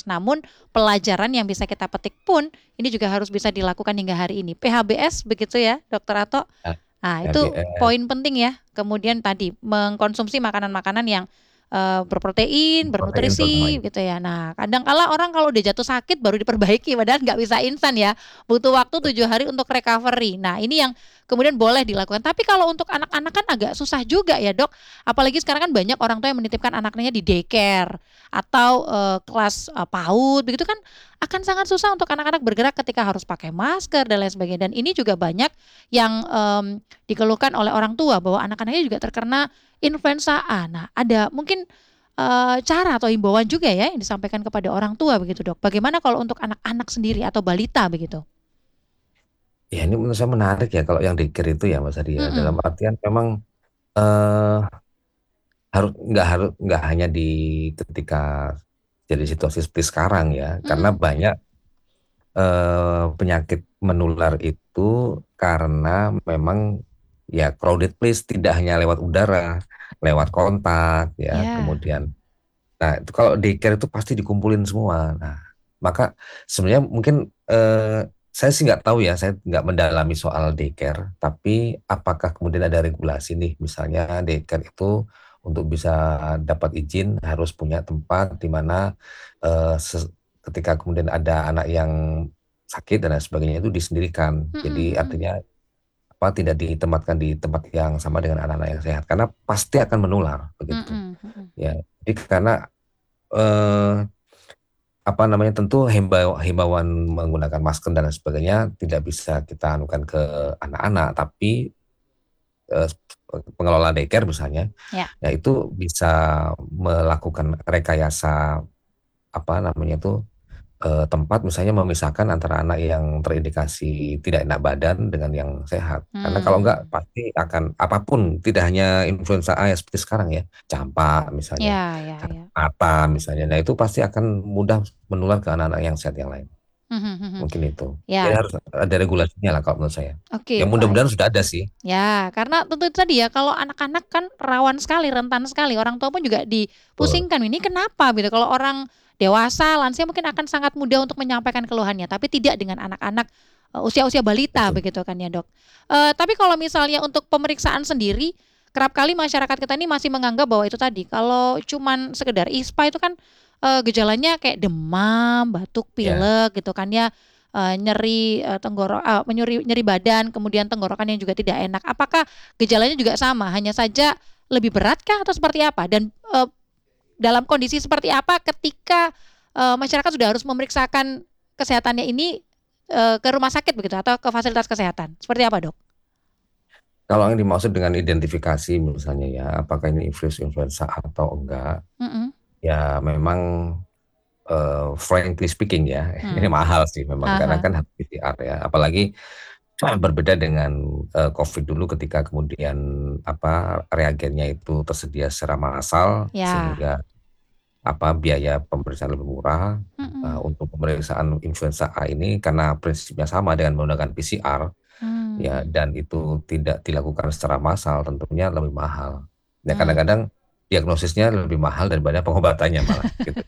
Namun pelajaran yang bisa kita petik pun ini juga harus bisa dilakukan hingga hari ini. PHBS begitu ya, Dokter Ato. Nah, Nah, itu HBS, poin penting ya. Kemudian tadi mengkonsumsi makanan-makanan yang berprotein, protein terutama bernutrisi itu. gitu ya. Nah, kadang-kala orang kalau udah jatuh sakit baru diperbaiki, padahal nggak bisa instan ya. Butuh waktu 7 hari untuk recovery. Nah, ini yang kemudian boleh dilakukan. Tapi kalau untuk anak-anak kan agak susah juga ya, Dok. Apalagi sekarang kan banyak orang tua yang menitipkan anaknya di daycare atau kelas PAUD begitu kan akan sangat susah untuk anak-anak bergerak ketika harus pakai masker dan lain sebagainya. Dan ini juga banyak yang dikeluhkan oleh orang tua bahwa anak-anaknya juga terkena influenza A. Nah, ada mungkin cara atau himbauan juga ya yang disampaikan kepada orang tua begitu, Dok. Bagaimana kalau untuk anak-anak sendiri atau balita begitu? Ya ini menurut saya menarik ya kalau yang dikir itu ya Mas Adi ya. Dalam Mm-mm. artian memang eh, nggak hanya di ketika jadi situasi seperti sekarang ya, karena Mm-mm. banyak penyakit menular itu karena memang ya crowded place tidak hanya lewat udara, lewat kontak ya, Ya. kemudian nah itu kalau daycare itu pasti dikumpulin semua. Nah, maka sebenarnya mungkin saya sih nggak tahu ya, saya nggak mendalami soal daycare, tapi apakah kemudian ada regulasi nih, misalnya daycare itu untuk bisa dapat izin harus punya tempat di mana eh, ses- ketika kemudian ada anak yang sakit dan lain sebagainya itu disendirikan. Jadi Mm-mm. Mm-mm. artinya apa tidak ditempatkan di tempat yang sama dengan anak-anak yang sehat karena pasti akan menular begitu. Mm-mm. Mm-mm. Ya, jadi karena eh, apa namanya tentu himbauan menggunakan masker dan lain sebagainya tidak bisa kita anukan ke anak-anak, tapi eh, pengelola daycare misalnya, Ya. ya itu bisa melakukan rekayasa apa namanya itu tempat misalnya memisahkan antara anak yang terindikasi tidak enak badan dengan yang sehat. Karena kalau enggak Hmm. pasti akan apapun tidak hanya influenza A ya seperti sekarang ya, campak misalnya, Ya, ya, ya. mata misalnya. Nah, itu pasti akan mudah menular ke anak-anak yang sehat yang lain. Mhm. Mhm. Mungkin itu. Jadi Ya, harus ada regulasinya lah kalau menurut saya. oke, Yang baik. mudah-mudahan sudah ada sih. Ya, karena tentu itu tadi ya, kalau anak-anak kan rawan sekali, rentan sekali. Orang tua pun juga Betul. dipusingkan. Ini kenapa gitu? Kalau orang dewasa, lansia mungkin akan sangat mudah untuk menyampaikan keluhannya, tapi tidak dengan anak-anak usia-usia balita Betul. begitu kan ya, Dok. Tapi kalau misalnya untuk pemeriksaan sendiri, kerap kali masyarakat kita ini masih menganggap bahwa itu tadi, kalau cuman sekedar ISPA itu kan gejalanya kayak demam, batuk, Ya. pilek gitu kan ya, nyeri nyeri badan, kemudian tenggorokan yang juga tidak enak. Apakah gejalanya juga sama, hanya saja lebih beratkah atau seperti apa? Dan dalam kondisi seperti apa ketika masyarakat sudah harus memeriksakan kesehatannya ini ke rumah sakit begitu atau ke fasilitas kesehatan? Seperti apa, Dok? Kalau yang dimaksud dengan identifikasi misalnya ya, apakah ini influenza atau enggak, Mm-mm. ya memang frankly speaking ya, ini Hmm. mahal sih memang karena Haha. kan harus PCR ya. Apalagi berbeda dengan COVID dulu ketika kemudian apa reagennya itu tersedia secara massal Ya. sehingga apa biaya pemeriksaan lebih murah. Mm-mm. Untuk pemeriksaan influenza A ini karena prinsipnya sama dengan menggunakan PCR ya Hmm. dan itu tidak dilakukan secara massal tentunya lebih mahal. Ya Hmm. kadang-kadang diagnosisnya lebih mahal daripada pengobatannya malah gitu.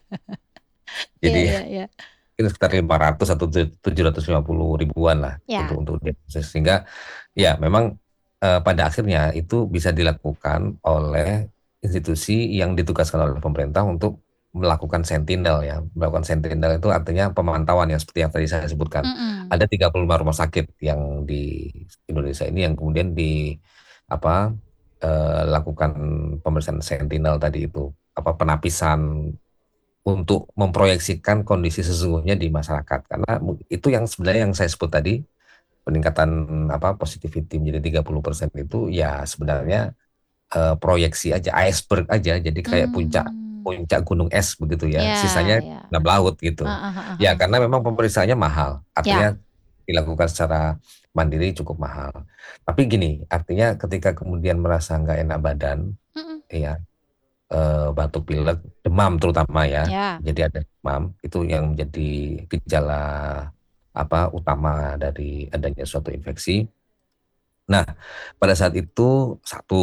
Iya, Jadi iya, iya. itu sekitar 500 atau 750 ribuan lah Ya. untuk diagnosis. Sehingga ya memang pada akhirnya itu bisa dilakukan oleh institusi yang ditugaskan oleh pemerintah untuk melakukan sentinel ya. Melakukan sentinel itu artinya pemantauan yang seperti yang tadi saya sebutkan. Mm-mm. Ada 35 rumah sakit yang di Indonesia ini yang kemudian di apa lakukan pemeriksaan sentinel tadi itu apa penapisan untuk memproyeksikan kondisi sesungguhnya di masyarakat karena itu yang sebenarnya yang saya sebut tadi peningkatan apa positivity menjadi 30% itu ya sebenarnya proyeksi aja iceberg aja jadi kayak puncak Hmm. puncak gunung es begitu ya Ya, sisanya ya. dalam laut gitu Ah, ah, ah, ya ah. karena memang pemeriksaannya mahal Ya. artinya dilakukan secara mandiri cukup mahal tapi gini artinya ketika kemudian merasa nggak enak badan Mm-mm. ya batuk pilek, demam terutama ya. Ya. Jadi ada demam itu yang menjadi gejala apa utama dari adanya suatu infeksi. Nah, pada saat itu satu.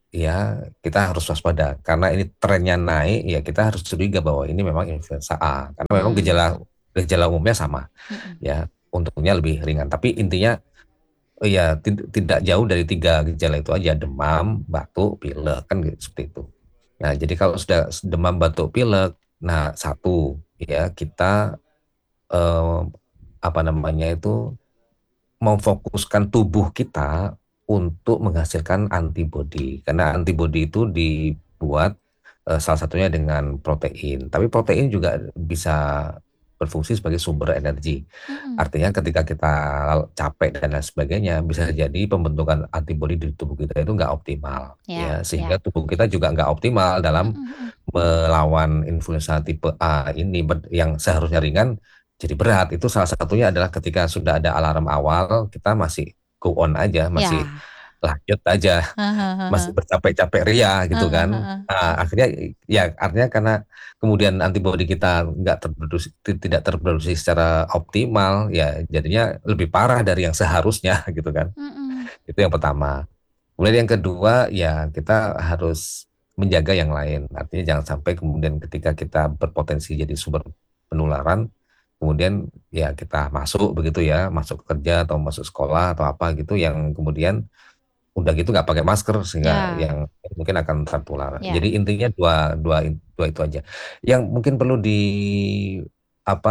ya kita harus waspada karena ini trennya naik, ya kita harus curiga bahwa ini memang influenza A karena memang Hmm. gejala gejala umumnya sama, Mm-mm. ya untungnya lebih ringan. Tapi intinya ya tidak jauh dari tiga gejala itu aja, demam, batuk, pilek kan gitu, seperti itu. Nah, jadi kalau sudah demam, batuk, pilek, nah satu ya kita eh, apa namanya itu memfokuskan tubuh kita untuk menghasilkan antibodi. Karena antibodi itu dibuat salah satunya dengan protein. Tapi protein juga bisa berfungsi sebagai sumber energi. Mm-mm. Artinya ketika kita capek dan lain sebagainya, bisa jadi pembentukan antibodi di tubuh kita itu nggak optimal. Ya, Ya, ya. sehingga tubuh kita juga nggak optimal dalam Mm-mm. melawan influenza tipe A ini yang seharusnya ringan jadi berat. Itu salah satunya adalah ketika sudah ada alarm awal, kita masih go on aja, masih Ya. lanjut aja, masih Hahaha. bercapek-capek ria gitu kan. Hahaha. Nah, akhirnya ya artinya karena kemudian antibodi kita nggak terproduksi, tidak terproduksi secara optimal, ya jadinya lebih parah dari yang seharusnya gitu kan. Mm-mm. Itu yang pertama. Kemudian yang kedua, ya kita harus menjaga yang lain. Artinya jangan sampai kemudian ketika kita berpotensi jadi sumber penularan, kemudian ya kita masuk begitu ya, masuk kerja atau masuk sekolah atau apa gitu, yang kemudian udah gitu nggak pakai masker sehingga Ya, yang mungkin akan tertular. ya. Jadi intinya dua, dua, dua itu aja. Yang mungkin perlu di apa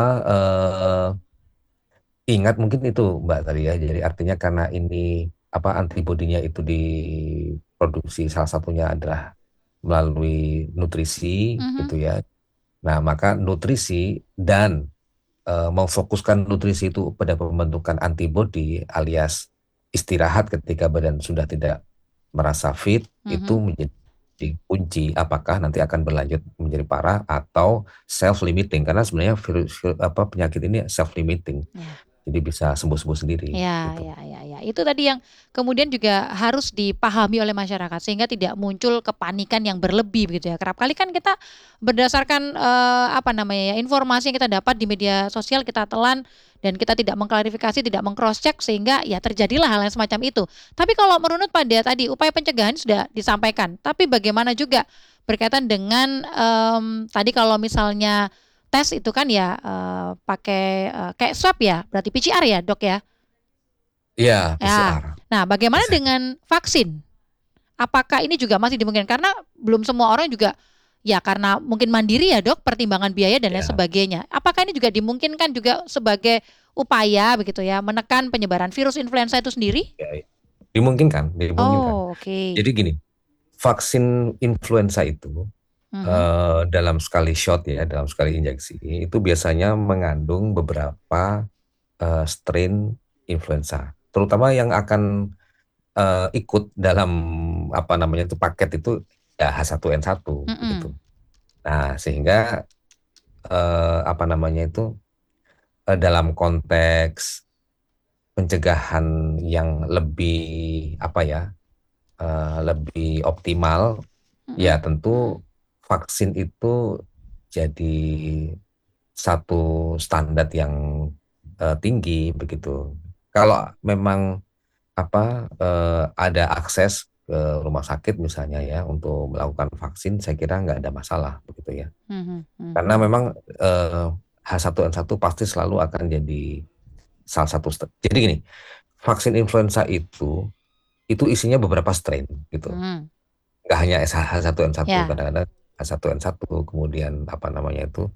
ingat mungkin itu Mbak tadi ya. Jadi artinya karena ini apa antibodinya itu diproduksi salah satunya adalah melalui nutrisi Mhm. gitu ya. Nah, maka nutrisi dan memfokuskan nutrisi itu pada pembentukan antibodi alias istirahat ketika badan sudah tidak merasa fit itu Mhm. menjadi kunci apakah nanti akan berlanjut menjadi parah atau self limiting karena sebenarnya apa penyakit ini self limiting Ya. jadi bisa sembuh-sembuh sendiri Ya, gitu. ya, ya, ya. Itu tadi yang kemudian juga harus dipahami oleh masyarakat sehingga tidak muncul kepanikan yang berlebih begitu ya. Kerap kali kan kita berdasarkan apa namanya ya, informasi yang kita dapat di media sosial kita telan dan kita tidak mengklarifikasi, tidak mengcross check sehingga ya terjadilah hal yang semacam itu. Tapi kalau menurut pada tadi upaya pencegahan sudah disampaikan. Tapi bagaimana juga berkaitan dengan tadi kalau misalnya tes itu kan ya pakai kayak swab ya, berarti PCR ya, Dok ya? Iya, Ya. PCR. Nah, bagaimana Tes. dengan vaksin? Apakah ini juga masih dimungkinkan? Karena belum semua orang juga ya karena mungkin mandiri ya, Dok, pertimbangan biaya dan lain Ya, sebagainya. Apakah ini juga dimungkinkan juga sebagai upaya begitu ya, menekan penyebaran virus influenza itu sendiri? ya, ya. Dimungkinkan, dimungkinkan. Oh, oke. Jadi gini, vaksin influenza itu Mhm. dalam sekali shot ya, dalam sekali injeksi itu biasanya mengandung beberapa strain influenza, terutama yang akan ikut dalam apa namanya itu paket itu ya H1N1 begitu. Mhm. Nah, sehingga apa namanya itu dalam konteks pencegahan yang lebih apa ya, lebih optimal, Mhm. ya tentu vaksin itu jadi satu standar yang tinggi begitu. Kalau memang apa ada akses ke rumah sakit misalnya ya untuk melakukan vaksin, saya kira nggak ada masalah begitu ya. Mhm. Karena Mhm. memang H1N1 pasti selalu akan jadi salah satu. Jadi gini, vaksin influenza itu isinya beberapa strain gitu. Mhm. Nggak hanya H1N1, Ya. kadang-kadang H1N1 kemudian apa namanya itu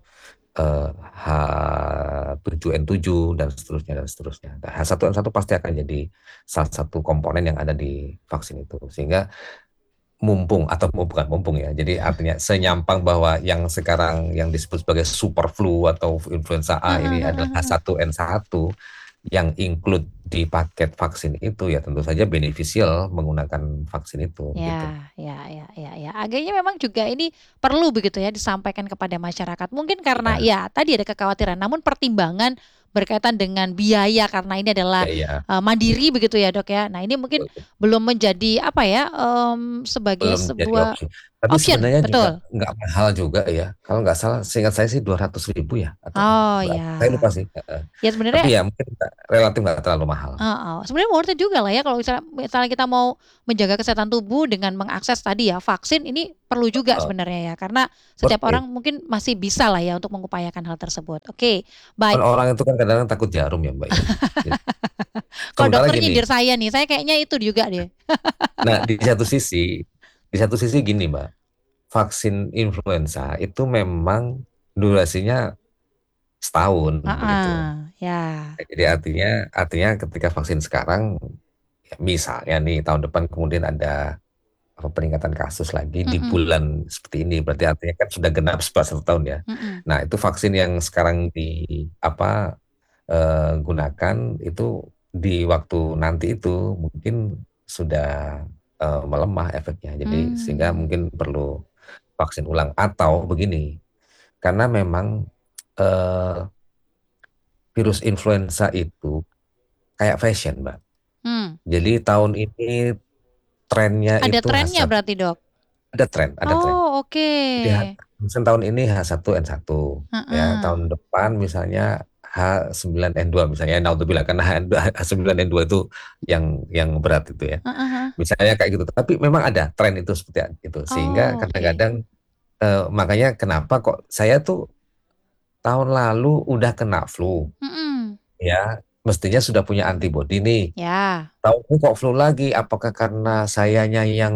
H7N7 dan seterusnya. Nah, H1N1 pasti akan jadi salah satu komponen yang ada di vaksin itu. Sehingga mumpung atau bukan mumpung ya. Jadi artinya senyampang bahwa yang sekarang yang disebut sebagai super flu atau influenza A ini adalah H1N1 yang include di paket vaksin itu, ya tentu saja beneficial menggunakan vaksin itu gitu. Ya, ya, ya, ya, ya. Agaknya memang juga ini perlu begitu ya disampaikan kepada masyarakat. Mungkin karena Ya, ya tadi ada kekhawatiran, namun pertimbangan berkaitan dengan biaya karena ini adalah ya, ya. mandiri begitu ya dok ya. Nah ini mungkin belum menjadi apa ya sebagai Belum jadi sebuah opsi. Tapi option, sebenarnya juga betul. nggak mahal juga ya. Kalau nggak salah, seingat saya sih 200.000 ya atau Oh berapa? Saya lupa ya, sih. ya Tapi sebenarnya ya mungkin relatif nggak terlalu mahal. Sebenarnya worth it juga lah ya kalau misalnya kita mau menjaga kesehatan tubuh dengan mengakses tadi ya vaksin ini perlu juga Uh, sebenarnya ya karena worth setiap it. orang mungkin masih bisa lah ya untuk mengupayakan hal tersebut. Oke, baik. Orang itu kan kadang-kadang takut jarum ya Mbak ya. Jadi, Kalau sementara dokter gini, nyindir saya nih, saya kayaknya itu juga deh. nah di satu sisi gini Mbak, vaksin influenza itu memang durasinya setahun begitu. Ya. Jadi artinya ketika vaksin sekarang, ya misalnya nih tahun depan kemudian ada apa, peningkatan kasus lagi di Mm-mm, bulan seperti ini, berarti artinya kan sudah genap 1 tahun ya. mm-mm. Nah itu vaksin yang sekarang di apa gunakan itu di waktu nanti itu mungkin sudah melemah efeknya. Jadi sehingga Hmm. mungkin perlu vaksin ulang atau begini, karena memang eh, virus influenza itu kayak fashion, Mbak. Hmm. Jadi tahun ini trennya Ada itu trennya H1, berarti dok. ada tren. Oh, oke. Jadi misal tahun ini H1N1, ya Heeh. tahun depan misalnya H9N2 misalnya, naudzubillah karena H9N2 itu yang berat itu ya. Heeh. Misalnya kayak gitu. Tapi memang ada tren itu seperti itu. Sehingga Oh, oke. kadang-kadang makanya kenapa kok saya tuh tahun lalu udah kena flu, Mm-mm. ya mestinya sudah punya antibodi nih. Ya. Tahun ini kok flu lagi? Apakah karena sayanya yang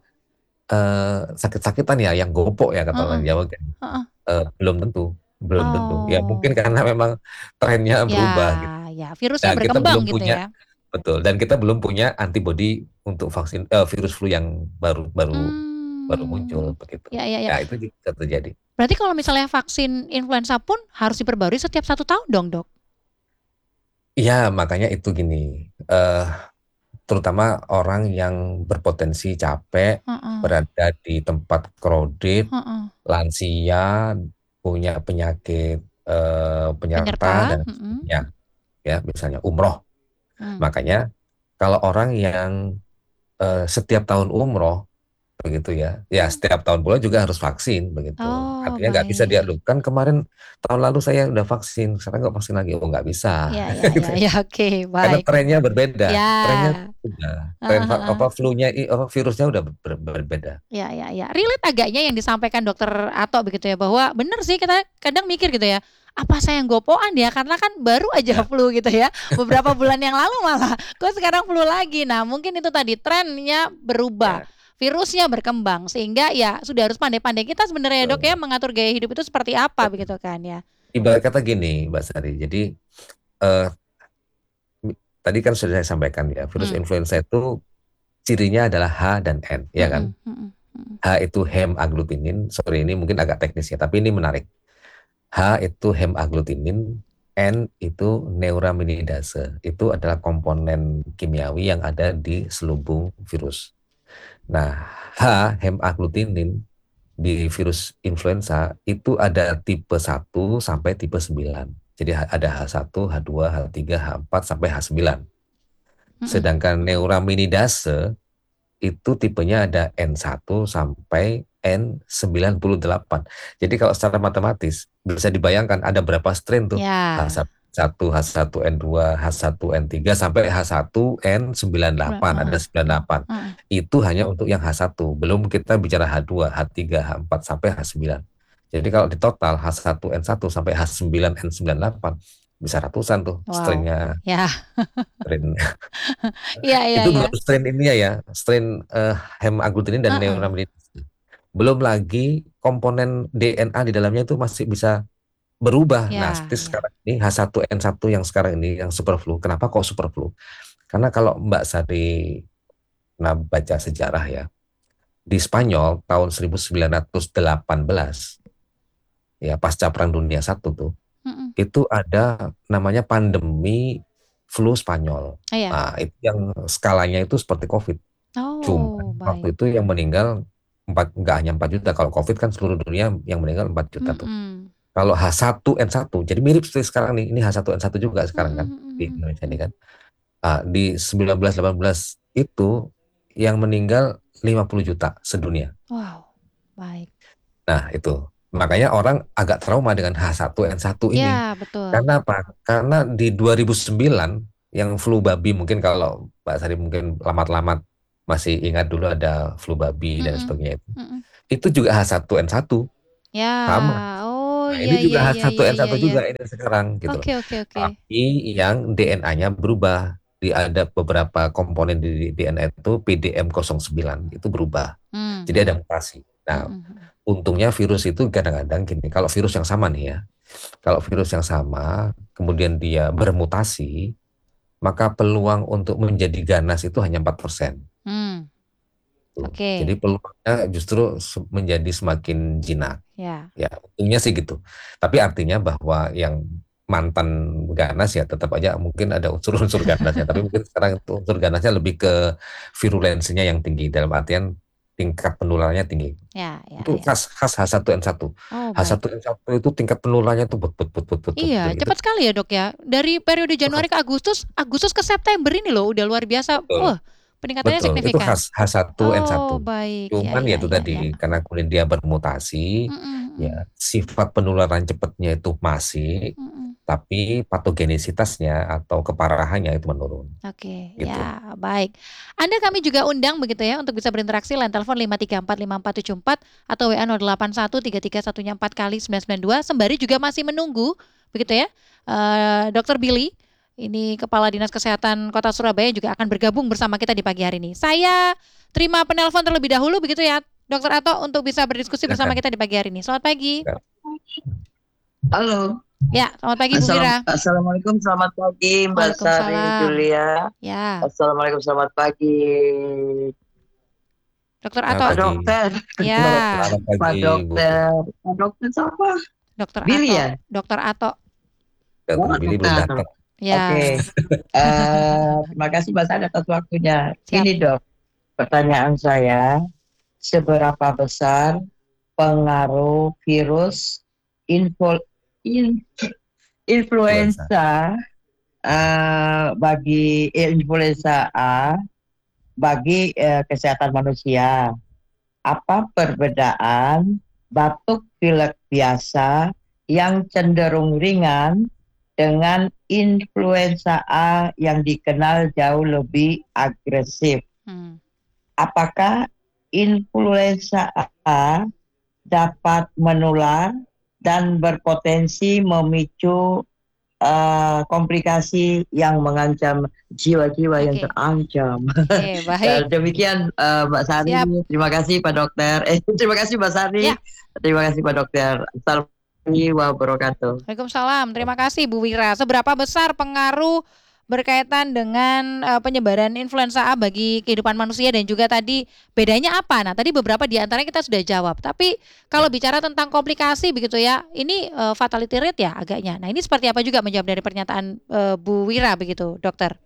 sakit-sakitan ya, yang gopok ya kata orang Heeh. Jawa kan? Heeh. Belum tentu, belum tentu. Ya mungkin Oh, karena memang trennya ya, berubah gitu. ya. Virusnya Nah, kita berkembang belum gitu punya, ya. betul, dan kita belum punya antibodi untuk vaksin virus flu yang baru baru baru muncul Hmm. begitu. Ya, ya, ya. Ya itu bisa terjadi. Berarti kalau misalnya vaksin influenza pun harus diperbarui setiap 1 tahun dong, dok? Iya, makanya itu gini, eh, terutama orang yang berpotensi capek, Heeh. berada di tempat crowded, Heeh. lansia, punya penyakit penyerta Penyerta. dan Mm-mm. sebagainya, ya misalnya umroh. Hmm. Makanya kalau orang yang setiap tahun umroh begitu ya, ya setiap tahun pula juga harus vaksin begitu. Oh, Artinya nggak bisa dia, baik. "Loh, kan kemarin tahun lalu saya udah vaksin, sekarang nggak vaksin lagi." Oh nggak bisa. Ya, ya, ya, ya. Oke, Karena baik. trennya berbeda, Ya. trennya udah, tren Heeh. apa flu-nya, apa virusnya udah berbeda. Ya, ya, ya. Relate agaknya yang disampaikan dokter Ato begitu ya bahwa benar sih kita kadang mikir gitu ya. Apa saya yang gopoan ya karena kan baru aja Ya, flu gitu ya. Beberapa bulan yang lalu malah kok sekarang flu lagi. Nah, mungkin itu tadi trennya berubah. ya, Virusnya berkembang sehingga ya sudah harus pandai-pandai kita sebenarnya ya dok ya betul. mengatur gaya hidup itu seperti apa begitu kan ya. Ibarat kata gini, Mbak Sari. Jadi eh, tadi kan sudah saya sampaikan ya, virus Hmm. influenza itu cirinya adalah H dan N, ya kan? Mm-mm, mm-mm, mm-mm. H itu hemaglutinin. Sorry, ini mungkin agak teknis ya, tapi ini menarik. H itu hemaglutinin, N itu neuraminidase. Itu adalah komponen kimiawi yang ada di selubung virus. Nah, H hemaglutinin di virus influenza itu ada tipe 1 sampai tipe 9. Jadi ada H1, H2, H3, H4 sampai H9. Mm-mm. Sedangkan neuraminidase itu tipenya ada N1 sampai N98. Jadi kalau secara matematis bisa dibayangkan ada berapa strain tuh, Ya. H1, H1N2, H1N3 sampai H1N98, ada Heeh, 98. heeh. Itu hanya untuk yang H1, belum kita bicara H2, H3, H4 sampai H9. Jadi kalau di total H1N1 sampai H9N98 bisa ratusan tuh Wow. strainnya. Ya. Strain Iya, iya, itu iya. baru strain ininya ya, strain hemaglutinin dan Heeh. neuraminidase. Belum lagi komponen DNA di dalamnya itu masih bisa berubah. Nah, Ya, seperti ya. sekarang ini H1N1 yang sekarang ini yang superflu. Kenapa kok superflu? Karena kalau Mbak Sari pernah baca sejarah ya, di Spanyol tahun 1918 ya pasca Perang Dunia Satu tuh, Mm-mm. itu ada namanya pandemi flu Spanyol. Iya. Nah, itu yang skalanya itu seperti COVID. Cuma Oh, waktu baik. itu yang meninggal nggak hanya 4 juta. Kalau COVID kan seluruh dunia yang meninggal 4 juta tuh. Mm-mm. Kalau H1N1, jadi mirip seperti sekarang nih, ini H1N1 juga sekarang kan di Mm-mm. Indonesia ini kan. Di 1918 itu yang meninggal 50 juta sedunia. Wow, baik. Nah itu. Makanya orang agak trauma dengan H1N1 ini. Ya, betul. Karena apa? Karena di 2009 yang flu babi, mungkin kalau Mbak Sari mungkin lamat-lamat masih ingat dulu ada flu babi dan Mm-mm. sebagainya itu. Mm-mm. Itu juga H1N1 Ya, sama. oh Nah, iya ini iya juga iya iya iya H1N1 iya. juga ini sekarang gitu loh. Oke oke oke. Tapi yang DNA-nya berubah. Ada beberapa komponen di DNA itu PDM09 itu berubah. Hmm, Jadi ada hmm, mutasi. Nah, hmm, untungnya virus itu kadang-kadang gini, kalau virus yang sama nih ya, kalau virus yang sama kemudian dia bermutasi, maka peluang untuk menjadi ganas itu hanya 4%. hmm. Tuh. Jadi Oke, peluangnya justru menjadi semakin jinak. ya. Ya, untungnya sih gitu. Tapi artinya bahwa yang mantan ganas ya tetap aja mungkin ada unsur-unsur ganasnya. Tapi mungkin sekarang itu unsur ganasnya lebih ke virulensinya yang tinggi. Dalam artian tingkat penularannya tinggi. Ya, ya, Itu ya. khas H1N1. Oh, baik. H1N1 itu tingkat penularannya tuh bet, Iya, dan itu cepat sekali ya, Dok ya. Dari periode Januari ke Agustus, Agustus ke September ini loh udah luar biasa. betul. Wah, peningkatannya Betul, itu signifikan. H1N1. Oh, baik. Ya, Cuman ya ya, itu ya, tadi, ya. karena kemudian dia bermutasi, Mm-mm, ya mm-mm, sifat penularan cepatnya itu masih, mm-mm. tapi patogenisitasnya atau keparahannya itu menurun, Oke, gitu. ya, baik. Anda kami juga undang begitu ya untuk bisa berinteraksi line telepon 5345474 atau WA 081331 kali 992 sembari juga masih menunggu begitu ya. Dokter Billy, ini Kepala Dinas Kesehatan Kota Surabaya juga akan bergabung bersama kita di pagi hari ini. Saya terima penelpon terlebih dahulu begitu ya, Dokter Ato untuk bisa berdiskusi bersama Silakan. kita di pagi hari ini. Selamat pagi. Halo, Ya, selamat pagi Bu Wira. Assalamualaikum, selamat pagi Mbak Sari Waalaikumsalam. Julia. Ya, Assalamualaikum, selamat pagi Dokter Selamat Ato. Pak pagi. Dokter. Ya, Selamat Pak pagi, Bu. Dokter, Pak Dokter siapa? Dokter Billy Ato, ya? Dokter Ato. Dokter Oh, Billy belum Dokter. datang. Oke. Ya, Terima kasih Mbak Sari atas waktunya. siap. Ini Dok, pertanyaan saya, seberapa besar pengaruh virus info, in- Influenza. influenza bagi influenza A bagi kesehatan manusia? Apa perbedaan batuk pilek biasa yang cenderung ringan dengan influenza A yang dikenal jauh lebih agresif? Hmm. Apakah influenza A dapat menular dan berpotensi memicu komplikasi yang mengancam jiwa-jiwa yang Oke, terancam? oke, baik. Demikian Mbak Sari. Siap. Terima kasih Pak Dokter. Terima kasih Mbak Sari. Ya, Terima kasih Pak Dokter. Assalamualaikum warahmatullahi wabarakatuh. Waalaikumsalam. Terima kasih Bu Wira. Seberapa besar pengaruh berkaitan dengan penyebaran influenza A bagi kehidupan manusia dan juga tadi bedanya apa? Nah, tadi beberapa di antaranya kita sudah jawab. Tapi kalau bicara tentang komplikasi begitu ya, ini fatality rate ya agaknya. Nah, ini seperti apa juga menjawab dari pernyataan Bu Wira begitu, Dokter?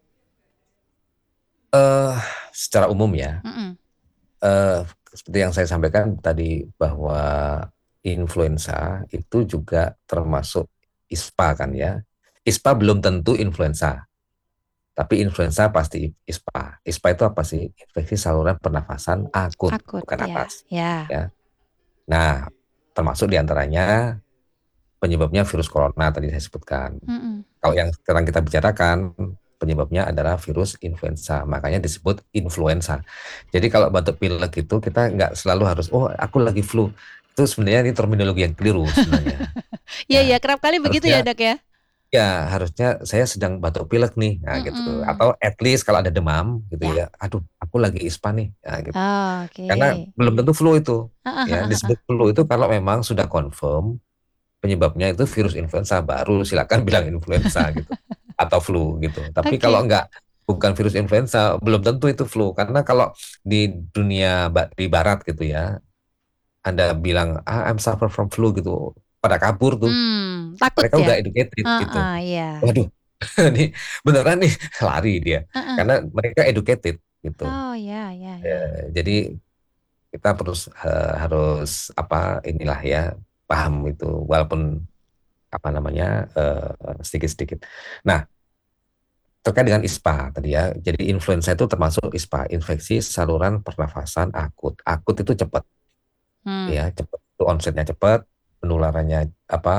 Eh, Secara umum ya, Mm-mm. seperti yang saya sampaikan tadi bahwa influenza itu juga termasuk ISPA kan ya. ISPA belum tentu influenza, tapi influenza pasti ISPA. ISPA itu apa sih? Infeksi saluran pernafasan akut, Akut bukan ya. atas. Ya. Ya. Nah, termasuk diantaranya penyebabnya virus corona tadi saya sebutkan. Mm-mm. Kalau yang sekarang kita bicarakan penyebabnya adalah virus influenza, makanya disebut influenza. Jadi kalau batuk pilek itu kita nggak selalu harus, oh aku lagi flu. Itu sebenarnya ini terminologi yang keliru sebenarnya. Iya, Ya, iya, kerap kali begitu ya, harusnya Dok ya. harusnya saya sedang batuk pilek nih, nah gitu. Mm-mm. Atau at least kalau ada demam gitu Ya. ya, aduh aku lagi ispa nih, nah, gitu. Oh, Karena oke. belum tentu flu itu. Ya, disebut flu itu kalau memang sudah confirm penyebabnya itu virus influenza, baru silakan bilang influenza gitu atau flu gitu. Tapi kalau Oke. enggak bukan virus influenza belum tentu itu flu, karena kalau di dunia di barat gitu ya, Anda bilang I'm suffer from flu gitu, pada kabur tuh. Takut Mereka ya? udah educated gitu. Heeh, iya. Waduh, ini beneran nih, lari dia Heeh. karena mereka educated gitu. Oh, ya, ya, ya. Jadi kita harus apa inilah ya, paham itu walaupun apa namanya sedikit-sedikit. Nah, terkait dengan ISPA tadi ya, jadi influenza itu termasuk ISPA, infeksi saluran pernafasan akut. Akut itu cepat Hmm. ya, cepat. itu onsetnya cepat, penularannya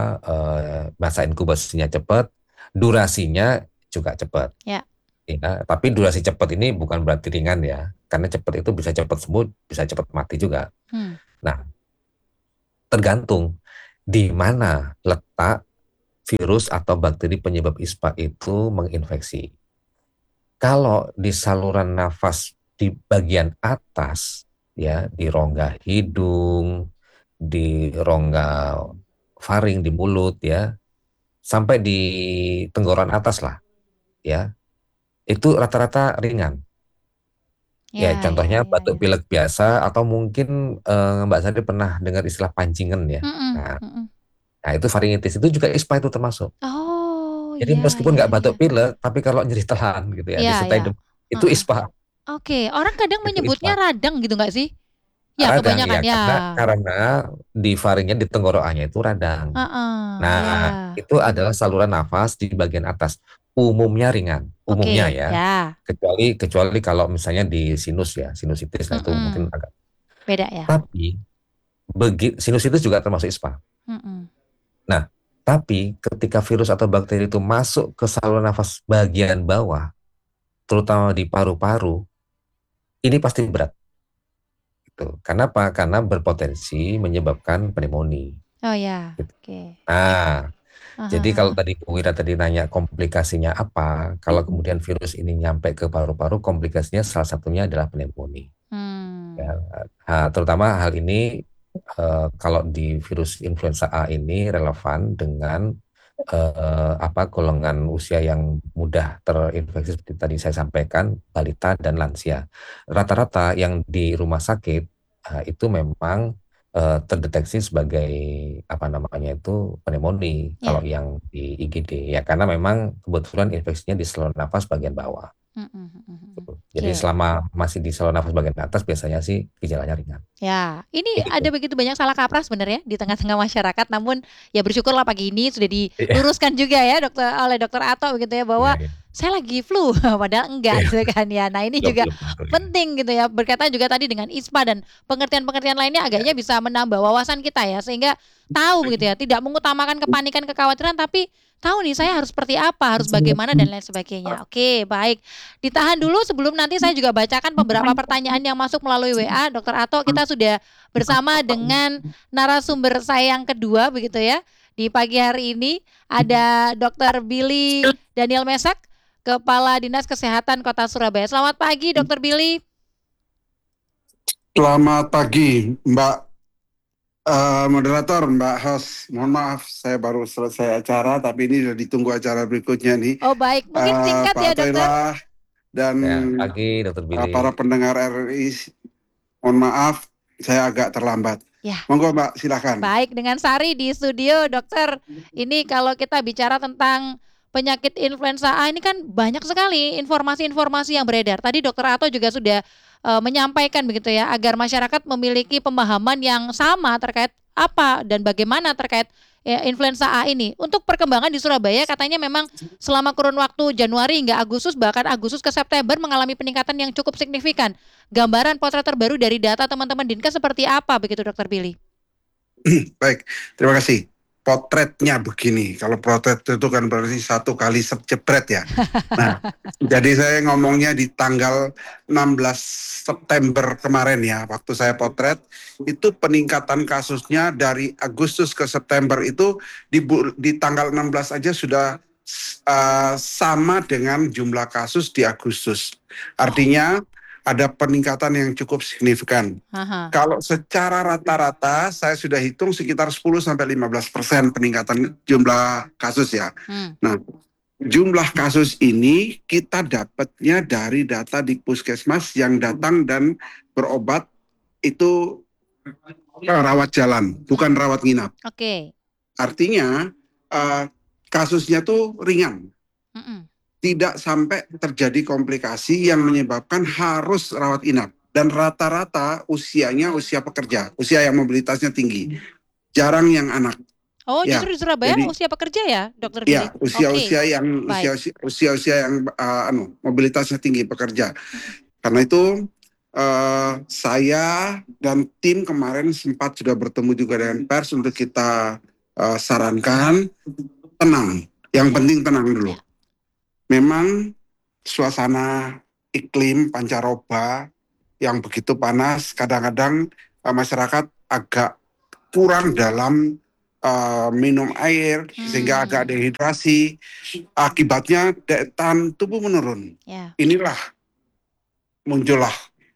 masa inkubasinya cepat, durasinya juga cepat. Ya. Ya, tapi durasi cepat ini bukan berarti ringan ya, karena cepat itu bisa cepat sembuh, bisa cepat mati juga. Nah, tergantung di mana letak virus atau bakteri penyebab ISPA itu menginfeksi. Kalau di saluran nafas di bagian atas, ya di rongga hidung, di rongga faring di mulut ya, sampai di tenggorokan atas lah, ya itu rata-rata ringan. Ya, contohnya batuk pilek biasa atau mungkin Mbak Sari pernah dengar istilah pancingan ya. Nah, itu faringitis itu juga ISPA itu termasuk. Oh, Jadi meskipun nggak batuk pilek, tapi kalau nyeri telan gitu ya, disertai demam, itu ISPA. Oke, orang kadang Itu menyebutnya ISPA. radang gitu nggak sih? Ya, Radang kebanyakan ya, ya. karena di faringnya, di tenggorokannya itu radang. Nah, itu adalah saluran nafas di bagian atas. Umumnya ringan, umumnya ya. Kecuali kalau misalnya di sinus ya, sinusitis, nah itu mungkin agak beda ya. Tapi sinusitis juga termasuk ISPA. Nah, tapi ketika virus atau bakteri itu masuk ke saluran nafas bagian bawah, terutama di paru-paru, ini pasti berat. Gitu. Kenapa? Karena berpotensi menyebabkan pneumonia. Oh ya, gitu. Oke. Nah, jadi kalau tadi Bu Wira tadi nanya komplikasinya apa, kalau kemudian virus ini nyampe ke paru-paru, komplikasinya salah satunya adalah pneumonia. Ya, terutama hal ini kalau di virus influenza A ini relevan dengan golongan usia yang mudah terinfeksi seperti tadi saya sampaikan, balita dan lansia. Rata-rata yang di rumah sakit itu memang terdeteksi sebagai pneumonia kalau yang di IGD ya, karena memang kebetulan infeksinya di saluran nafas bagian bawah. Jadi selama masih di saluran nafas bagian atas biasanya sih gejalanya ringan. Ya, ini ada begitu banyak salah kaprah sebenarnya di tengah-tengah masyarakat, namun ya bersyukurlah pagi ini sudah diluruskan juga ya oleh Dokter Ato begitu ya, bahwa saya lagi flu, padahal enggak gitu kan ya. Nah ini juga penting gitu ya, berkaitan juga tadi dengan ISPA dan pengertian-pengertian lainnya agaknya bisa menambah wawasan kita ya, sehingga tahu gitu ya, tidak mengutamakan kepanikan, kekhawatiran, tapi tahu nih saya harus seperti apa, harus bagaimana dan lain sebagainya. Oke, baik. Ditahan dulu sebelum nanti saya juga bacakan beberapa pertanyaan yang masuk melalui WA. Dokter Ato, kita sudah bersama dengan narasumber saya yang kedua begitu ya. Di pagi hari ini ada Dr. Billy Daniel Mesak, Kepala Dinas Kesehatan Kota Surabaya. Selamat pagi Dr. Billy. Selamat pagi Mbak moderator, Mbak host. Mohon maaf saya baru selesai acara, tapi ini sudah ditunggu acara berikutnya nih. Oh baik, mungkin singkat Pak ya dokter. Dan pagi Dr. Billy. Para pendengar RRI, mohon maaf saya agak terlambat. Ya. Monggo Mbak, silakan. Baik, dengan Sari di studio dokter. Ini kalau kita bicara tentang penyakit influenza A ini kan banyak sekali informasi-informasi yang beredar. Tadi Dokter Ato juga sudah menyampaikan begitu ya, agar masyarakat memiliki pemahaman yang sama terkait apa dan bagaimana terkait influenza A ini. Untuk perkembangan di Surabaya katanya memang selama kurun waktu Januari hingga Agustus, bahkan Agustus ke September mengalami peningkatan yang cukup signifikan. Gambaran potret terbaru dari data teman-teman Dinkes seperti apa begitu Dokter Billy? Baik, terima kasih. Potretnya begini, kalau potret itu kan berarti satu kali jebret ya. Nah, jadi saya ngomongnya di tanggal 16 September kemarin ya, waktu saya potret, itu peningkatan kasusnya dari Agustus ke September itu di tanggal 16 aja sudah sama dengan jumlah kasus di Agustus. Artinya ada peningkatan yang cukup signifikan. Kalau secara rata-rata saya sudah hitung sekitar 10-15% peningkatan jumlah kasus ya. Nah, jumlah kasus ini kita dapatnya dari data di puskesmas yang datang dan berobat itu rawat jalan, bukan rawat nginap. Oke. Artinya kasusnya tuh ringan. Tidak sampai terjadi komplikasi yang menyebabkan harus rawat inap. Dan rata-rata usianya usia pekerja, usia yang mobilitasnya tinggi. Jarang yang anak. Oh, justru di Surabaya jadi, usia pekerja ya, Dokter Billy? Iya, usia-usia yang mobilitasnya tinggi, pekerja. Karena itu saya dan tim kemarin sempat sudah bertemu juga dengan pers untuk kita sarankan tenang. Yang penting tenang dulu. Memang suasana iklim pancaroba yang begitu panas, kadang-kadang masyarakat agak kurang dalam minum air sehingga agak dehidrasi. Akibatnya daya tahan tubuh menurun. Inilah muncullah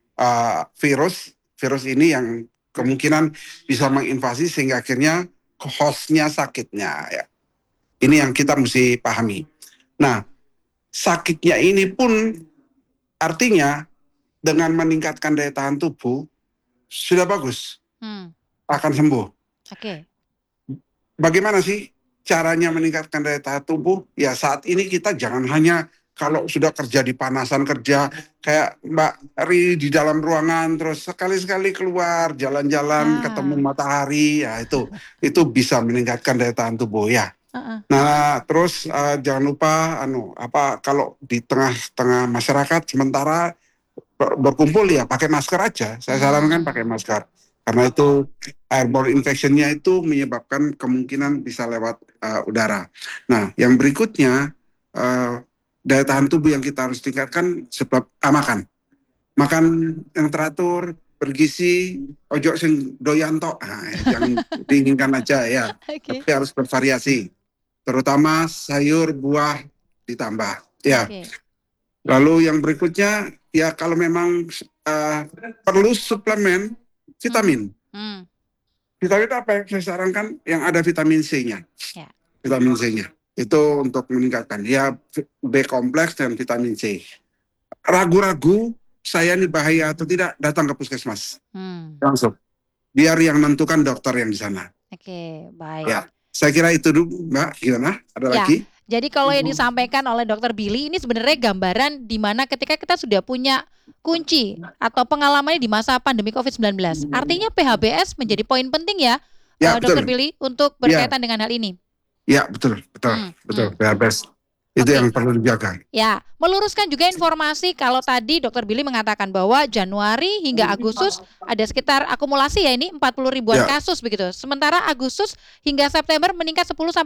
virus ini yang kemungkinan bisa menginvasi sehingga akhirnya hostnya sakitnya ya. Ini yang kita mesti pahami. Nah, sakitnya ini pun artinya dengan meningkatkan daya tahan tubuh sudah bagus, akan sembuh. Bagaimana sih caranya meningkatkan daya tahan tubuh? Ya saat ini kita jangan hanya kalau sudah kerja di panasan kerja kayak Mbak Ri di dalam ruangan terus sekali-sekali keluar jalan-jalan ketemu matahari ya itu bisa meningkatkan daya tahan tubuh ya. Nah terus jangan lupa kalau di tengah-tengah masyarakat sementara berkumpul ya pakai masker aja. Saya sarankan pakai masker karena itu airborne infection-nya itu menyebabkan kemungkinan bisa lewat udara. Nah yang berikutnya daya tahan tubuh yang kita harus tingkatkan sebab makan yang teratur, bergizi, ojo sing doyan tok, yang diinginkan aja ya. Tapi harus bervariasi, terutama sayur buah ditambah ya. Lalu yang berikutnya ya kalau memang perlu suplemen vitamin. Vitamin apa yang saya sarankan? Yang ada vitamin C-nya. Vitamin C-nya. Itu untuk meningkatkan ya B kompleks dan vitamin C. Ragu-ragu saya ini bahaya atau tidak, datang ke puskesmas langsung. Biar yang menentukan dokter yang di sana. Baik. Ya, saya kira itu dulu, Mbak. Gimana? Ada lagi? Jadi kalau yang disampaikan oleh Dokter Billy ini sebenarnya gambaran di mana ketika kita sudah punya kunci atau pengalamannya di masa pandemi COVID-19. Artinya PHBS menjadi poin penting ya, Dokter Billy untuk berkaitan dengan hal ini. Ya betul. PHBS itu yang perlu dijaga. Ya, meluruskan juga informasi kalau tadi Dokter Billy mengatakan bahwa Januari hingga Agustus ada sekitar akumulasi ya ini 40 ribuan kasus begitu. Sementara Agustus hingga September meningkat 10-15%.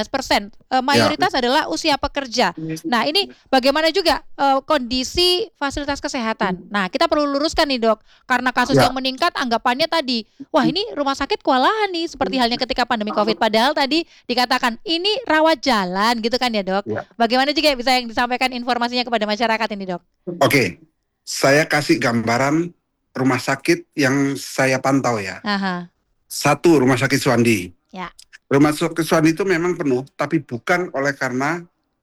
Mayoritas adalah usia pekerja. Nah ini bagaimana juga kondisi fasilitas kesehatan. Nah kita perlu luruskan nih Dok, karena kasus yang meningkat anggapannya tadi, wah ini rumah sakit kewalahan nih seperti halnya ketika pandemi COVID. Padahal tadi dikatakan ini rawat jalan gitu kan ya Dok. Bagaimana juga bisa yang disampaikan informasinya kepada masyarakat ini Dok? Oke, saya kasih gambaran rumah sakit yang saya pantau ya. Satu, Rumah Sakit Suwandi. Rumah Sakit Suwandi itu memang penuh, tapi bukan oleh karena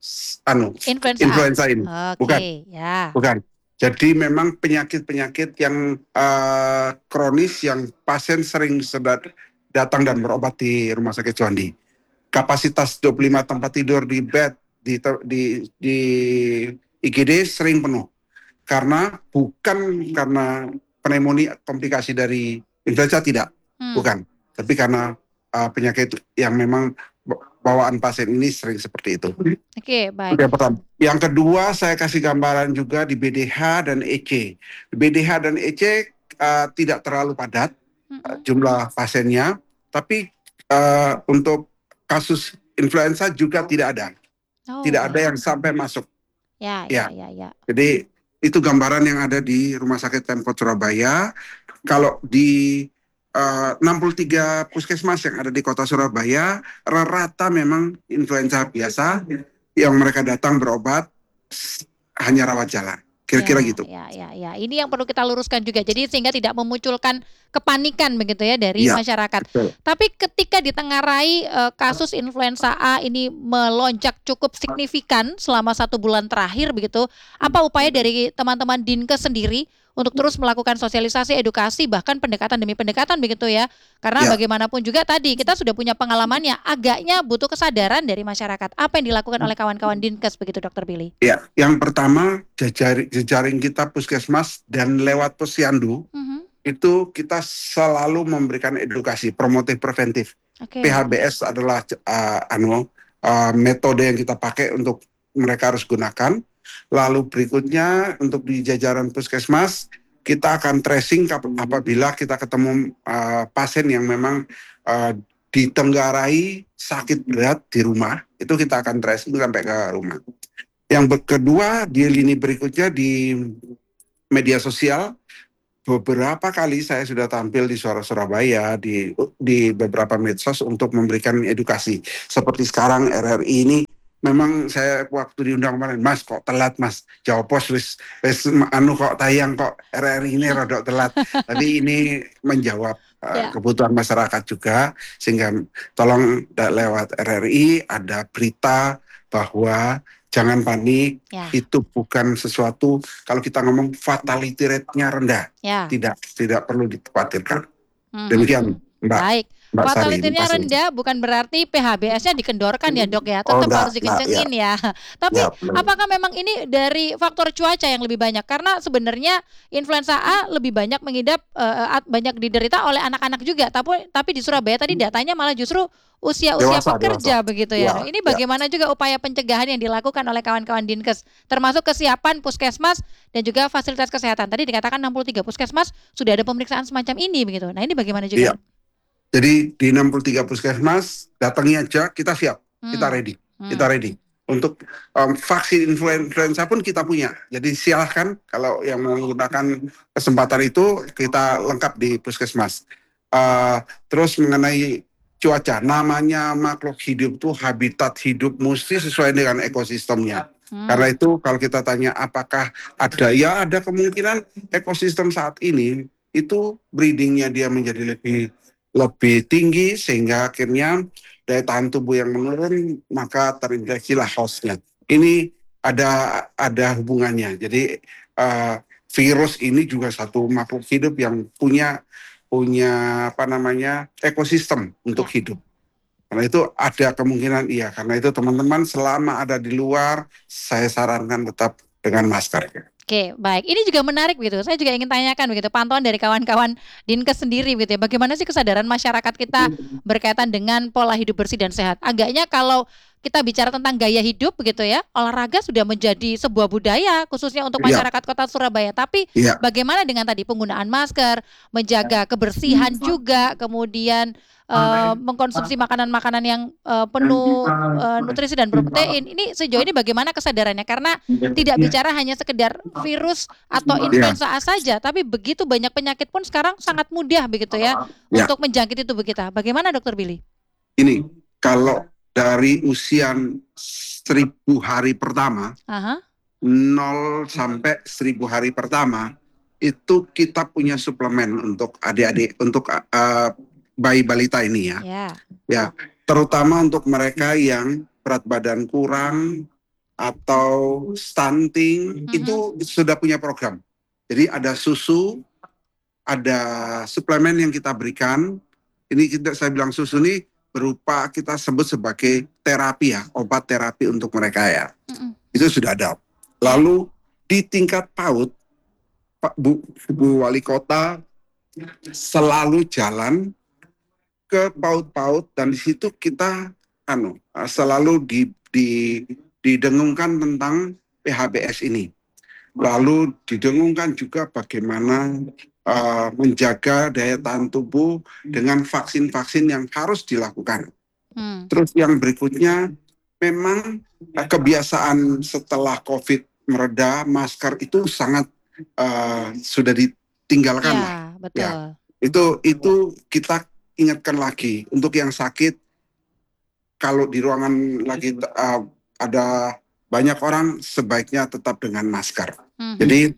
influenza ini. Bukan. Jadi memang penyakit-penyakit yang kronis yang pasien sering datang dan berobat di Rumah Sakit Suwandi. Kapasitas 25 tempat tidur di bed di IGD sering penuh bukan karena pneumonia komplikasi dari influenza, tidak, bukan, tapi karena penyakit yang memang bawaan pasien ini sering seperti itu. Baik. Pertama. Yang kedua saya kasih gambaran juga di BDH dan EC. BDH dan EC tidak terlalu padat jumlah pasiennya, tapi untuk kasus influenza juga tidak ada. Tidak ada yang sampai masuk. Ya. Jadi itu gambaran yang ada di Rumah Sakit Pemkot Surabaya. Kalau di 63 puskesmas yang ada di Kota Surabaya, rata memang influenza biasa yang mereka datang berobat hanya rawat jalan. Kira-kira gitu. Ya. Ini yang perlu kita luruskan juga. Jadi sehingga tidak memunculkan kepanikan begitu ya dari masyarakat. Betul. Tapi ketika ditengarai kasus influenza A ini melonjak cukup signifikan selama 1 bulan terakhir begitu, apa upaya dari teman-teman Dinkes sendiri untuk terus melakukan sosialisasi, edukasi, bahkan pendekatan demi pendekatan begitu ya. Karena bagaimanapun juga tadi kita sudah punya pengalamannya, agaknya butuh kesadaran dari masyarakat. Apa yang dilakukan oleh kawan-kawan Dinkes begitu Dokter Billy? Ya, yang pertama jejaring kita puskesmas dan lewat posyandu itu kita selalu memberikan edukasi promotif preventif. PHBS adalah metode yang kita pakai untuk mereka harus gunakan. Lalu berikutnya untuk di jajaran puskesmas kita akan tracing apabila kita ketemu pasien yang memang ditenggarai sakit berat di rumah, itu kita akan tracing sampai ke rumah. Yang kedua, di lini berikutnya di media sosial, beberapa kali saya sudah tampil di Suara Surabaya, di beberapa medsos untuk memberikan edukasi. Seperti sekarang RRI ini, memang saya waktu diundang kemarin, Mas kok telat Mas, jawab pos wis kok tayang kok RRI ini rodok telat. Tapi ini menjawab kebutuhan masyarakat juga, sehingga tolong lewat RRI ada berita bahwa jangan panik, itu bukan sesuatu, kalau kita ngomong fatality rate-nya rendah, tidak perlu dikhawatirkan. Demikian Mbak. Baik, Mbak fatality-nya rendah bukan berarti PHBS-nya dikendorkan ya Dok ya, tetap harus dikencengin ya. Tapi apakah memang ini dari faktor cuaca yang lebih banyak? Karena sebenarnya influenza A lebih banyak mengidap, banyak diderita oleh anak-anak juga. Tapi di Surabaya tadi datanya malah justru usia-usia pekerja begitu ya. Ini bagaimana juga upaya pencegahan yang dilakukan oleh kawan-kawan Dinkes, termasuk kesiapan puskesmas dan juga fasilitas kesehatan. Tadi dikatakan 63 puskesmas sudah ada pemeriksaan semacam ini begitu. Nah, ini bagaimana juga? Jadi di 63 puskesmas datangi aja, kita siap, kita ready. Untuk vaksin influenza pun kita punya. Jadi silahkan kalau yang menggunakan kesempatan itu kita lengkap di puskesmas. Terus mengenai cuaca, namanya makhluk hidup itu habitat hidup mesti sesuai dengan ekosistemnya. Karena itu kalau kita tanya apakah ada kemungkinan ekosistem saat ini itu breedingnya dia menjadi lebih tinggi, sehingga akhirnya daya tahan tubuh yang menurun, maka terinfeksilah hostnya. Ini ada hubungannya. Jadi virus ini juga satu makhluk hidup yang punya ekosistem untuk hidup. Karena itu ada kemungkinan karena itu teman-teman selama ada di luar, saya sarankan tetap dengan masker. Oke, baik. Ini juga menarik begitu. Saya juga ingin tanyakan begitu, pantauan dari kawan-kawan Dinkes sendiri begitu ya. Bagaimana sih kesadaran masyarakat kita berkaitan dengan pola hidup bersih dan sehat? Agaknya kalau kita bicara tentang gaya hidup begitu ya, olahraga sudah menjadi sebuah budaya khususnya untuk masyarakat Kota Surabaya. Tapi bagaimana dengan tadi penggunaan masker, menjaga kebersihan juga, kemudian mengkonsumsi makanan-makanan yang penuh nutrisi dan berprotein. Ini sejauh ini bagaimana kesadarannya? Karena tidak bicara hanya sekedar virus atau influenza A saja, tapi begitu banyak penyakit pun sekarang sangat mudah begitu ya untuk menjangkiti tubuh kita. Bagaimana Dokter Billy? Ini kalau dari usia 1000 hari pertama, 0 sampai 1000 hari pertama, itu kita punya suplemen untuk adik-adik, untuk bayi balita ini ya. Terutama untuk mereka yang berat badan kurang atau stunting, itu sudah punya program. Jadi ada susu, ada suplemen yang kita berikan. Ini saya bilang susu ini berupa kita sebut sebagai terapi obat terapi untuk mereka ya. Itu sudah ada. Lalu di tingkat PAUD, Pak Bu Wali Kota selalu jalan ke PAUD-PAUD, dan di situ kita selalu didengungkan tentang PHBS ini. Lalu didengungkan juga bagaimana menjaga daya tahan tubuh dengan vaksin-vaksin yang harus dilakukan. Terus yang berikutnya, memang kebiasaan setelah COVID mereda, masker itu sangat sudah ditinggalkan lah. Betul. Ya, itu kita ingatkan lagi untuk yang sakit. Kalau di ruangan lagi ada banyak orang, sebaiknya tetap dengan masker. Jadi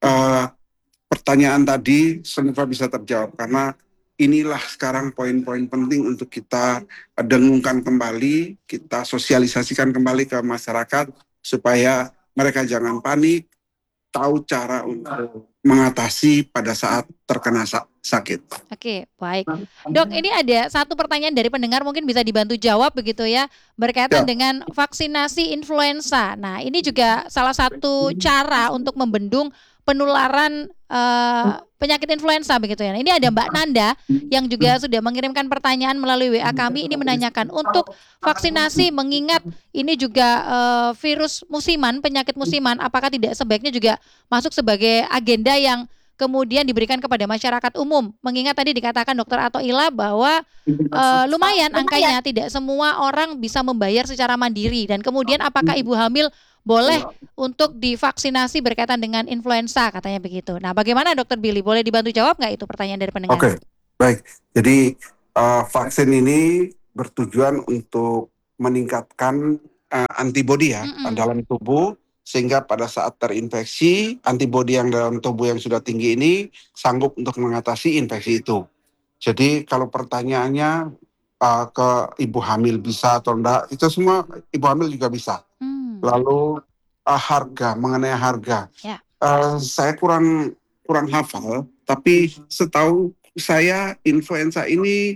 pertanyaan tadi semoga bisa terjawab, karena inilah sekarang poin-poin penting untuk kita dengungkan kembali, kita sosialisasikan kembali ke masyarakat supaya mereka jangan panik, tahu cara untuk mengatasi pada saat terkena sakit. Oke, baik. Dok, ini ada satu pertanyaan dari pendengar, mungkin bisa dibantu jawab begitu ya, berkaitan dengan vaksinasi influenza. Nah, ini juga salah satu cara untuk membendung penularan penyakit influenza begitu ya. Nah, ini ada Mbak Nanda yang juga sudah mengirimkan pertanyaan melalui WA kami. Ini menanyakan untuk vaksinasi, mengingat ini juga virus musiman, penyakit musiman, apakah tidak sebaiknya juga masuk sebagai agenda yang kemudian diberikan kepada masyarakat umum? Mengingat tadi dikatakan Dokter Athoillah bahwa lumayan angkanya, tidak semua orang bisa membayar secara mandiri. Dan kemudian apakah ibu hamil boleh untuk divaksinasi berkaitan dengan influenza, katanya begitu. Nah, bagaimana Dokter Billy? Boleh dibantu jawab nggak itu pertanyaan dari pendengar? Oke, baik. Jadi vaksin ini bertujuan untuk meningkatkan antibodi ya dalam tubuh, sehingga pada saat terinfeksi, antibodi yang dalam tubuh yang sudah tinggi ini sanggup untuk mengatasi infeksi itu. Jadi kalau pertanyaannya ke ibu hamil bisa atau enggak, itu semua ibu hamil juga bisa. Lalu mengenai harga, Ya. saya kurang hafal, tapi setahu saya influenza ini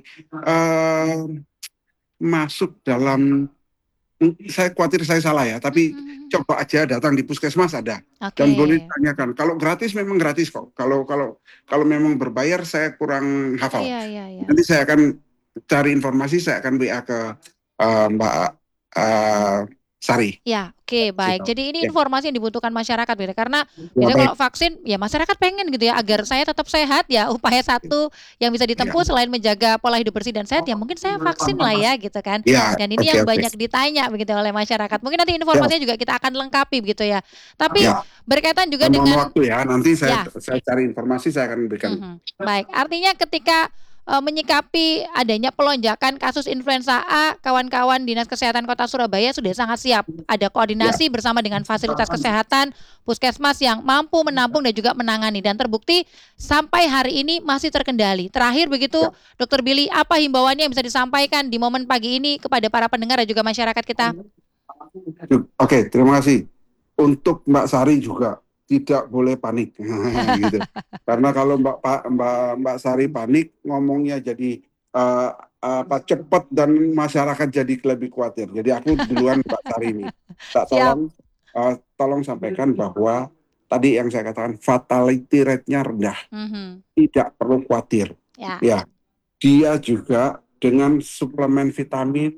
masuk dalam, saya khawatir saya salah ya, tapi coba aja datang di puskesmas ada. Dan boleh ditanyakan. Kalau gratis memang gratis kok. Kalau memang berbayar saya kurang hafal. Iya. Nanti saya akan cari informasi, saya akan WA ke Mbak Sari. Ya, oke, baik. Jadi ini Ya. informasi yang dibutuhkan masyarakat, gitu. Karena Ya, biasanya baik. kalau vaksin, ya masyarakat pengen gitu ya, agar saya tetap sehat ya. Upaya satu yang bisa ditempuh selain menjaga pola hidup bersih dan sehat, ya mungkin saya vaksin lah ya, gitu kan. Ya, Dan ini oke. yang banyak ditanya begitu oleh masyarakat. Mungkin nanti informasinya juga kita akan lengkapi begitu ya. Tapi Ya. berkaitan juga Mohon dengan waktu ya, nanti Ya. saya cari informasi, saya akan berikan. Baik, artinya ketika menyikapi adanya pelonjakan kasus influenza A, kawan-kawan Dinas Kesehatan Kota Surabaya sudah sangat siap. Ada koordinasi bersama dengan fasilitas kesehatan, puskesmas yang mampu menampung dan juga menangani. Dan terbukti sampai hari ini masih terkendali. Terakhir begitu, Dokter Billy, apa himbauannya yang bisa disampaikan di momen pagi ini kepada para pendengar dan juga masyarakat kita? Oke, terima kasih. Untuk Mbak Sari juga tidak boleh panik, gitu. Karena kalau Mbak Sari panik, ngomongnya jadi cepat dan masyarakat jadi lebih khawatir. Jadi aku duluan Mbak Sari ini. Tolong sampaikan bahwa tadi yang saya katakan fatality rate-nya rendah, tidak perlu khawatir. Ya, dia juga dengan suplemen vitamin,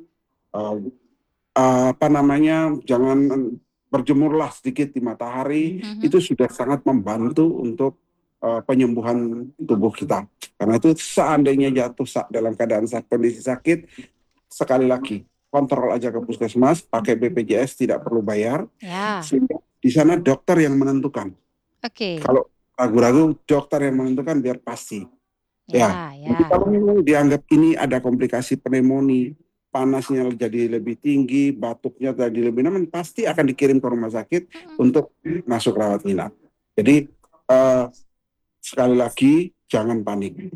jangan berjemurlah sedikit di matahari, itu sudah sangat membantu untuk penyembuhan tubuh kita. Karena itu seandainya jatuh dalam keadaan kondisi sakit, sekali lagi kontrol aja ke puskesmas, pakai BPJS, tidak perlu bayar. Sehingga di sana dokter yang menentukan. Kalau ragu-ragu, dokter yang menentukan biar pasti. Jadi kalau memang dianggap ini ada komplikasi pneumonia, panasnya jadi lebih tinggi, batuknya jadi lebih nyaman, pasti akan dikirim ke rumah sakit untuk masuk rawat inap. Jadi sekali lagi jangan panik.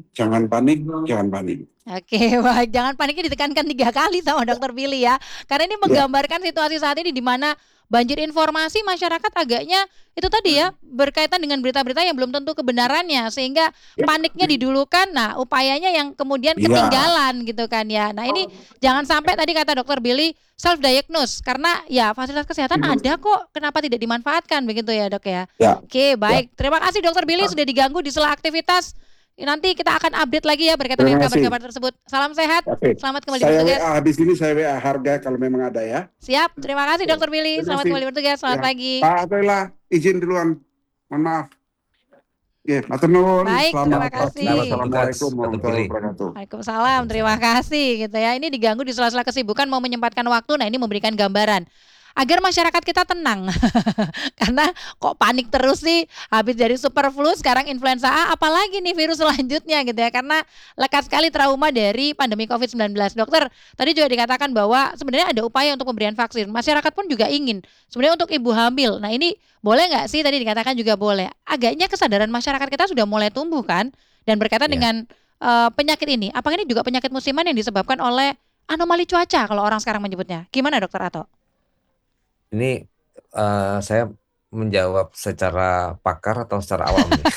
Oke, baik. Jangan paniknya ditekankan 3 kali sama Dokter Billy ya. Karena ini menggambarkan situasi saat ini di mana banjir informasi masyarakat agaknya itu tadi ya, berkaitan dengan berita-berita yang belum tentu kebenarannya, sehingga paniknya didulukan. Nah, upayanya yang kemudian ketinggalan gitu kan ya. Nah, ini jangan sampai tadi kata Dokter Billy self diagnose, karena ya fasilitas kesehatan ada kok, kenapa tidak dimanfaatkan begitu ya, Dok ya. Oke, baik. Terima kasih Dokter Billy sudah diganggu di sela aktivitas. Nanti kita akan update lagi ya berkaitan dengan kabar-kabar tersebut. Salam sehat, selamat kembali bertugas. Habis ini saya WA harga kalau memang ada ya. Siap, terima kasih Dokter Billy. Selamat kembali bertugas, selamat pagi. Pak Athoillah, izin duluan. Mohon maaf. Matur nuwun. Baik, terima kasih. Assalamualaikum warahmatullahi wabarakatuh. Waalaikumsalam, terima kasih gitu ya. Ini diganggu di sela-sela kesibukan mau menyempatkan waktu. Nah, ini memberikan gambaran agar masyarakat kita tenang. Karena kok panik terus sih, habis dari super flu sekarang influenza A, apalagi nih virus selanjutnya gitu ya, karena lekat sekali trauma dari pandemi COVID-19. Dokter, tadi juga dikatakan bahwa sebenarnya ada upaya untuk pemberian vaksin, masyarakat pun juga ingin sebenarnya untuk ibu hamil. Nah, ini boleh nggak sih? Tadi dikatakan juga boleh. Agaknya kesadaran masyarakat kita sudah mulai tumbuh kan, dan berkaitan dengan penyakit ini. Apakah ini juga penyakit musiman yang disebabkan oleh anomali cuaca kalau orang sekarang menyebutnya? Gimana Dokter Ato? Ini saya menjawab secara pakar atau secara awam nih?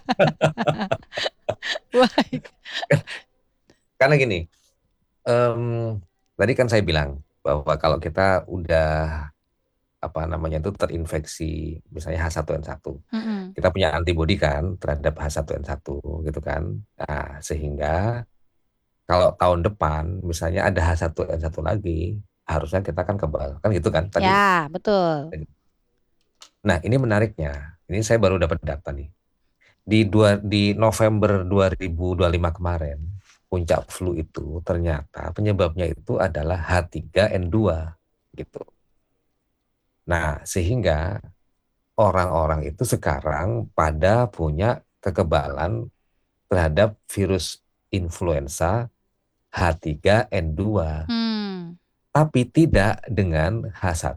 Karena gini, tadi kan saya bilang bahwa kalau kita udah itu terinfeksi misalnya H1N1, kita punya antibodi kan terhadap H1N1 gitu kan. Nah, sehingga kalau tahun depan misalnya ada H1N1 lagi, harusnya kita kan kebal, kan gitu kan tadi. Ya, betul. Nah, ini menariknya. Ini saya baru dapat data nih. di November 2025 kemarin, puncak flu itu ternyata penyebabnya itu adalah H3N2 gitu. Nah, sehingga orang-orang itu sekarang pada punya kekebalan terhadap virus influenza H3N2, Hmm. tapi tidak dengan H1